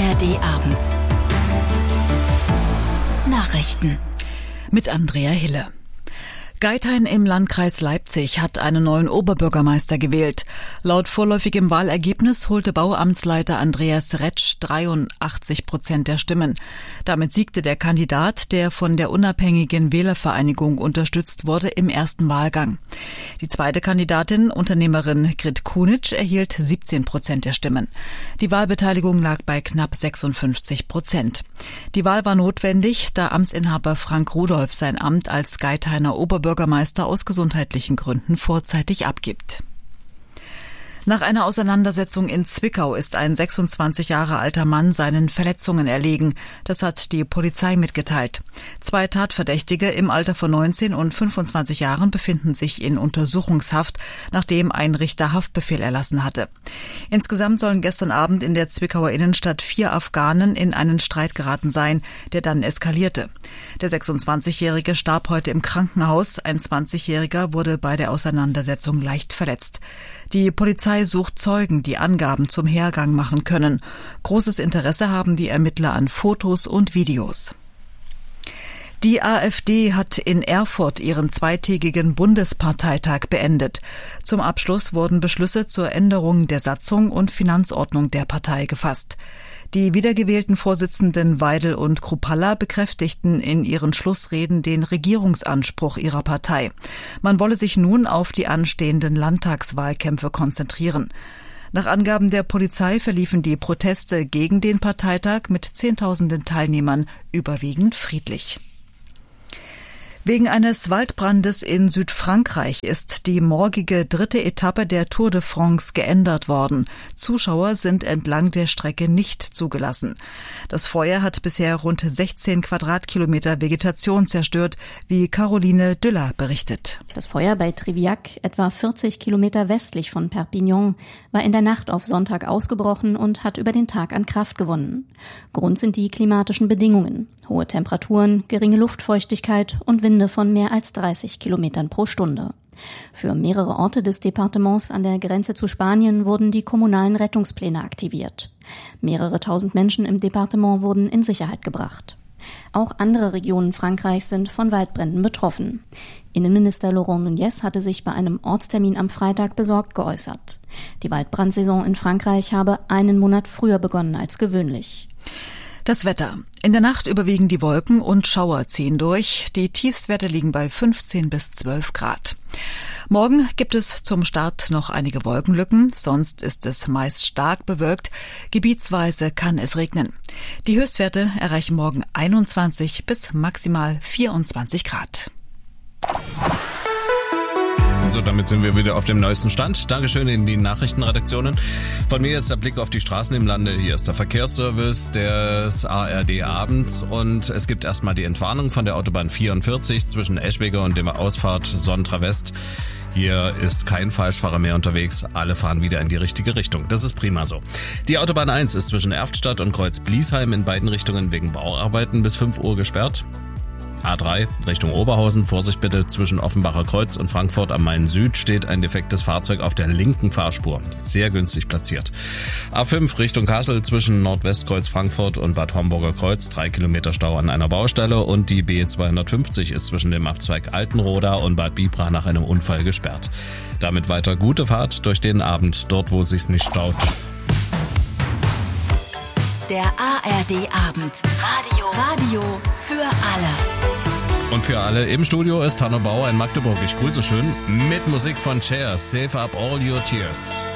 ARD Abend. Nachrichten. Mit Andrea Hille. Geithain im Landkreis Leipzig hat einen neuen Oberbürgermeister gewählt. Laut vorläufigem Wahlergebnis holte Bauamtsleiter Andreas Retsch 83% der Stimmen. Damit siegte der Kandidat, der von der unabhängigen Wählervereinigung unterstützt wurde, im ersten Wahlgang. Die zweite Kandidatin, Unternehmerin Grit Kunitsch, erhielt 17% der Stimmen. Die Wahlbeteiligung lag bei knapp 56%. Die Wahl war notwendig, da Amtsinhaber Frank Rudolph sein Amt als Geithainer Oberbürgermeister aus gesundheitlichen Gründen vorzeitig abgibt. Nach einer Auseinandersetzung in Zwickau ist ein 26 Jahre alter Mann seinen Verletzungen erlegen. Das hat die Polizei mitgeteilt. 2 Tatverdächtige im Alter von 19 und 25 Jahren befinden sich in Untersuchungshaft, nachdem ein Richter Haftbefehl erlassen hatte. Insgesamt sollen gestern Abend in der Zwickauer Innenstadt 4 Afghanen in einen Streit geraten sein, der dann eskalierte. Der 26-Jährige starb heute im Krankenhaus. Ein 20-Jähriger wurde bei der Auseinandersetzung leicht verletzt. Die Polizei sucht Zeugen, die Angaben zum Hergang machen können. Großes Interesse haben die Ermittler an Fotos und Videos. Die AfD hat in Erfurt ihren zweitägigen Bundesparteitag beendet. Zum Abschluss wurden Beschlüsse zur Änderung der Satzung und Finanzordnung der Partei gefasst. Die wiedergewählten Vorsitzenden Weidel und Kruppalla bekräftigten in ihren Schlussreden den Regierungsanspruch ihrer Partei. Man wolle sich nun auf die anstehenden Landtagswahlkämpfe konzentrieren. Nach Angaben der Polizei verliefen die Proteste gegen den Parteitag mit Zehntausenden Teilnehmern überwiegend friedlich. Wegen eines Waldbrandes in Südfrankreich ist die morgige 3. Etappe der Tour de France geändert worden. Zuschauer sind entlang der Strecke nicht zugelassen. Das Feuer hat bisher rund 16 Quadratkilometer Vegetation zerstört, wie Caroline Düller berichtet. Das Feuer bei Triviac, etwa 40 Kilometer westlich von Perpignan, war in der Nacht auf Sonntag ausgebrochen und hat über den Tag an Kraft gewonnen. Grund sind die klimatischen Bedingungen: hohe Temperaturen, geringe Luftfeuchtigkeit und Winde von mehr als 30 Kilometern pro Stunde. Für mehrere Orte des Departements an der Grenze zu Spanien wurden die kommunalen Rettungspläne aktiviert. Mehrere tausend Menschen im Departement wurden in Sicherheit gebracht. Auch andere Regionen Frankreichs sind von Waldbränden betroffen. Innenminister Laurent Nunez hatte sich bei einem Ortstermin am Freitag besorgt geäußert. Die Waldbrandsaison in Frankreich habe einen Monat früher begonnen als gewöhnlich. Das Wetter. In der Nacht überwiegen die Wolken und Schauer ziehen durch. Die Tiefstwerte liegen bei 15 bis 12 Grad. Morgen gibt es zum Start noch einige Wolkenlücken, sonst ist es meist stark bewölkt. Gebietsweise kann es regnen. Die Höchstwerte erreichen morgen 21 bis maximal 24 Grad. So, damit sind wir wieder auf dem neuesten Stand. Dankeschön in die Nachrichtenredaktionen. Von mir jetzt der Blick auf die Straßen im Lande. Hier ist der Verkehrsservice des ARD Abends und es gibt erstmal die Entwarnung von der Autobahn 44 zwischen Eschwege und dem Ausfahrt Sontra West. Hier ist kein Falschfahrer mehr unterwegs. Alle fahren wieder in die richtige Richtung. Das ist prima so. Die Autobahn 1 ist zwischen Erftstadt und Kreuz-Bliesheim in beiden Richtungen wegen Bauarbeiten bis 5 Uhr gesperrt. A3 Richtung Oberhausen, Vorsicht bitte, zwischen Offenbacher Kreuz und Frankfurt am Main Süd steht ein defektes Fahrzeug auf der linken Fahrspur. Sehr günstig platziert. A5 Richtung Kassel zwischen Nordwestkreuz Frankfurt und Bad Homburger Kreuz, 3 Kilometer Stau an einer Baustelle und die B250 ist zwischen dem Abzweig Altenroda und Bad Bibra nach einem Unfall gesperrt. Damit weiter gute Fahrt durch den Abend, dort wo sich's nicht staut. Der ARD Abend. Radio für alle. Und für alle im Studio ist Hanno Bauer in Magdeburg. Ich grüße schön mit Musik von Cher. Save up all your tears.